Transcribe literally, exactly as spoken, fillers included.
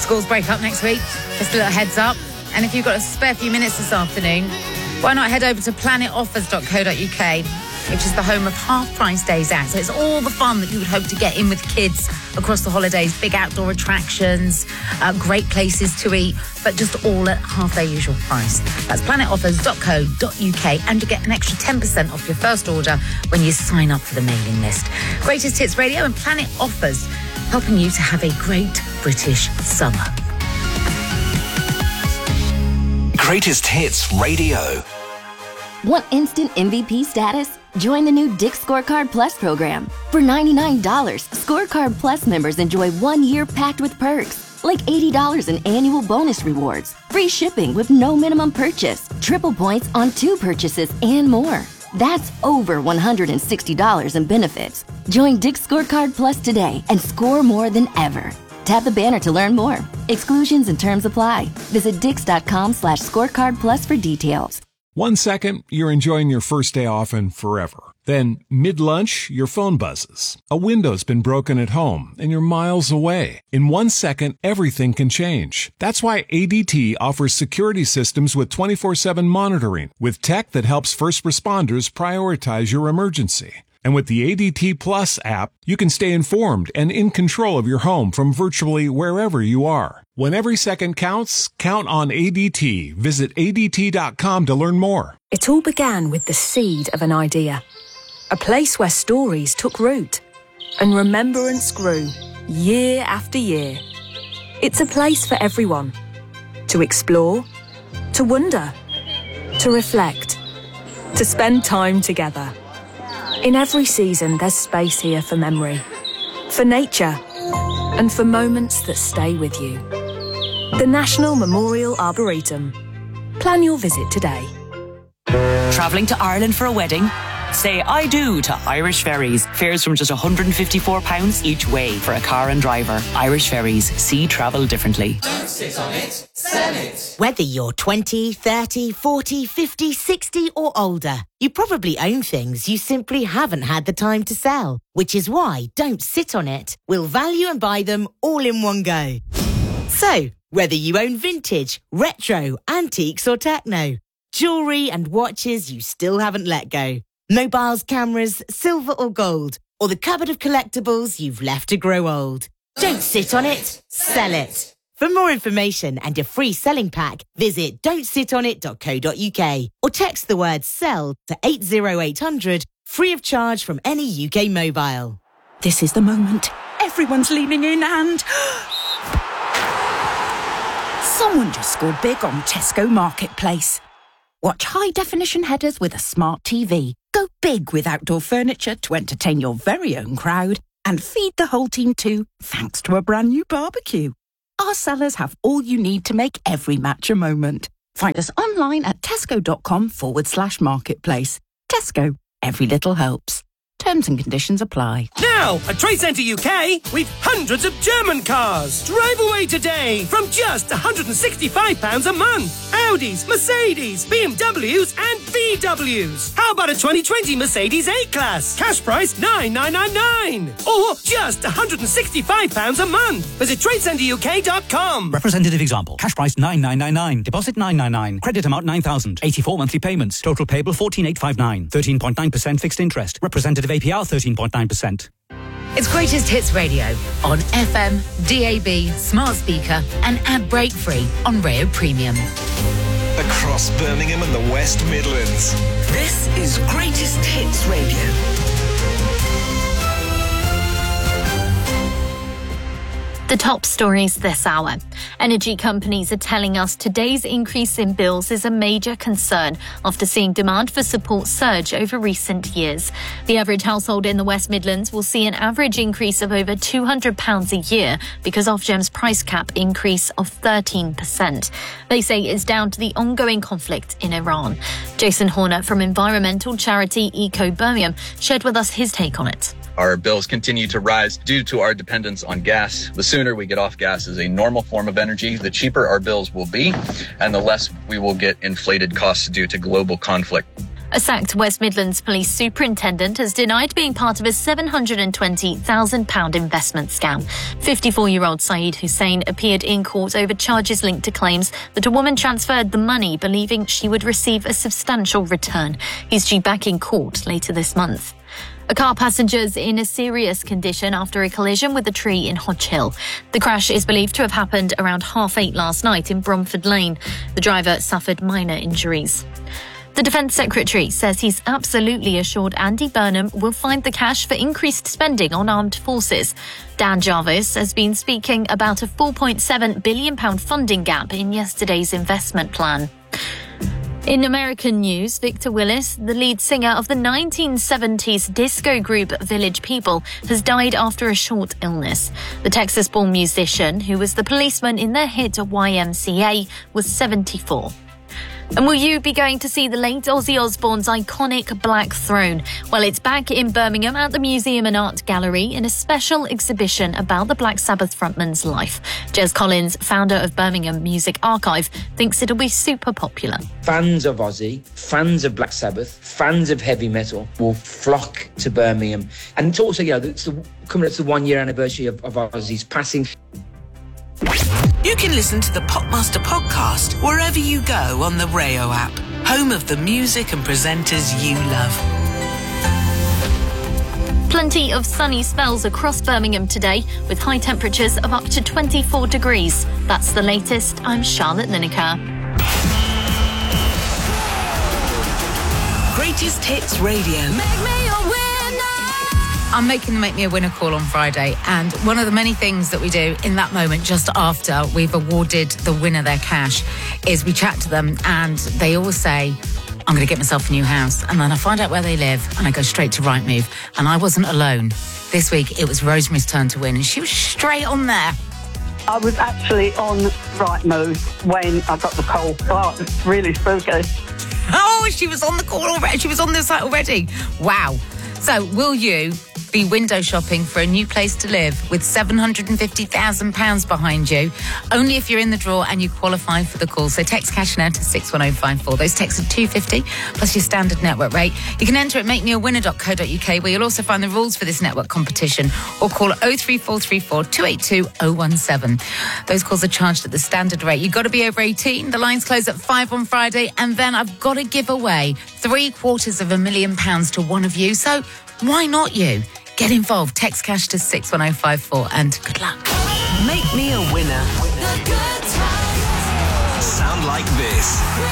Schools break up next week. Just a little heads up. And if you've got a spare few minutes this afternoon, why not head over to planet offers dot co dot uk, which is the home of Half Price Days Out. So it's all the fun that you would hope to get in with kids across the holidays. Big outdoor attractions, uh, great places to eat, but just all at half their usual price. That's planet offers dot co dot uk, and you get an extra ten percent off your first order when you sign up for the mailing list. Greatest Hits Radio and Planet Offers, helping you to have a great British summer. Greatest Hits Radio. Want instant M V P status? Join the new Dick's Scorecard Plus program. For ninety-nine dollars, Scorecard Plus members enjoy one year packed with perks, like eighty dollars in annual bonus rewards, free shipping with no minimum purchase, triple points on two purchases, and more. That's over one hundred sixty dollars in benefits. Join Dick's Scorecard Plus today and score more than ever. Tap the banner to learn more. Exclusions and terms apply. Visit dix.com slash scorecard plus for details. One second, you're enjoying your first day off and forever. Then, mid-lunch, your phone buzzes. A window's been broken at home, and you're miles away. In one second, everything can change. That's why A D T offers security systems with twenty-four seven monitoring, with tech that helps first responders prioritize your emergency. And with the A D T Plus app, you can stay informed and in control of your home from virtually wherever you are. When every second counts, count on A D T. Visit A D T dot com to learn more. It all began with the seed of an idea. A place where stories took root and remembrance grew year after year. It's a place for everyone to explore, to wonder, to reflect, to spend time together. In every season, there's space here for memory, for nature, and for moments that stay with you. The National Memorial Arboretum. Plan your visit today. Travelling to Ireland for a wedding? Say I do to Irish Ferries. Fares from just one hundred fifty-four pounds each way for a car and driver. Irish Ferries. See travel differently. Don't sit on it, sell it. Whether you're twenty, thirty, forty, fifty, sixty or older, you probably own things you simply haven't had the time to sell. Which is why Don't Sit on It will value and buy them all in one go. So, whether you own vintage, retro, antiques or techno, jewellery and watches you still haven't let go, mobiles, cameras, silver or gold, or the cupboard of collectibles you've left to grow old. Don't sit on it, sell it. For more information and a free selling pack, visit don't sit on it dot co dot uk or text the word SELL to eight zero eight hundred, free of charge from any U K mobile. This is the moment. Everyone's leaning in and... someone just scored big on Tesco Marketplace. Watch high-definition headers with a smart T V. Go big with outdoor furniture to entertain your very own crowd and feed the whole team too, thanks to a brand new barbecue. Our sellers have all you need to make every match a moment. Find us online at tesco.com forward slash marketplace. Tesco, every little helps. Terms and conditions apply. Now, at Trade Centre U K, we've hundreds of German cars. Drive away today from just one hundred sixty-five pounds a month. Audis, Mercedes, B M Ws and V Ws. How about a twenty twenty Mercedes A-Class? Cash price nine thousand nine hundred ninety-nine pounds. Or just one hundred sixty-five pounds a month. Visit trade centre u k dot com. Representative example. Cash price nine thousand nine hundred ninety-nine. Deposit nine hundred ninety-nine. Credit amount nine thousand. eighty-four monthly payments. Total payable fourteen thousand eight hundred fifty-nine. thirteen point nine percent fixed interest. Representative A P R thirteen point nine percent. It's Greatest Hits Radio on F M, D A B, smart speaker and ad break free on Rayo Premium. Across Birmingham and the West Midlands. This is Greatest Hits Radio. The top stories this hour. Energy companies are telling us today's increase in bills is a major concern after seeing demand for support surge over recent years. The average household in the West Midlands will see an average increase of over two hundred pounds a year because Ofgem's price cap increase of thirteen percent. They say it's down to the ongoing conflict in Iran. Jason Horner from environmental charity Eco Birmingham shared with us his take on it. Our bills continue to rise due to our dependence on gas. The sooner we get off gas as a normal form of energy, the cheaper our bills will be, and the less we will get inflated costs due to global conflict. A sacked West Midlands police superintendent has denied being part of a seven hundred twenty thousand pounds investment scam. fifty-four-year-old Saeed Hussein appeared in court over charges linked to claims that a woman transferred the money believing she would receive a substantial return. He's due back in court later this month. A car passenger's in a serious condition after a collision with a tree in Hodge Hill. The crash is believed to have happened around half eight last night in Bromford Lane. The driver suffered minor injuries. The Defence Secretary says he's absolutely assured Andy Burnham will find the cash for increased spending on armed forces. Dan Jarvis has been speaking about a four point seven billion pounds funding gap in yesterday's investment plan. In American news, Victor Willis, the lead singer of the nineteen seventies disco group Village People, has died after a short illness. The Texas-born musician, who was the policeman in their hit Y M C A, was seventy-four. And will you be going to see the late Ozzy Osbourne's iconic Black Throne? Well, it's back in Birmingham at the Museum and Art Gallery in a special exhibition about the Black Sabbath frontman's life. Jez Collins, founder of Birmingham Music Archive, thinks it'll be super popular. Fans of Ozzy, fans of Black Sabbath, fans of heavy metal will flock to Birmingham. And it's also, you know, it's the, coming up to the one-year anniversary of, of Ozzy's passing. You can listen to the Popmaster podcast wherever you go on the Rayo app, home of the music and presenters you love. Plenty of sunny spells across Birmingham today, with high temperatures of up to twenty-four degrees. That's the latest. I'm Charlotte Lineker. Greatest Hits Radio. Make me a winner. I'm making the Make Me a Winner call on Friday, and one of the many things that we do in that moment, just after we've awarded the winner their cash, is we chat to them and they always say, I'm going to get myself a new house. And then I find out where they live and I go straight to Rightmove. And I wasn't alone. This week it was Rosemary's turn to win and she was straight on there. I was actually on Rightmove when I got the call. Oh, it's really spooky. Oh, she was on the call already. She was on the site already. Wow. So will you be window shopping for a new place to live with seven hundred fifty thousand pounds behind you? Only if you're in the draw and you qualify for the call. So text cash now to six one oh five four. Those texts are two pounds fifty plus your standard network rate. You can enter at make me a winner dot co dot uk, where you'll also find the rules for this network competition, or call oh three four three four, two eight two, oh one seven. Those calls are charged at the standard rate. You've got to be over eighteen. The lines close at five on Friday, and then I've got to give away three quarters of a million pounds to one of you. So why not you? Get involved. Text cash to six one oh five four and good luck. Make me a winner. Sound like this.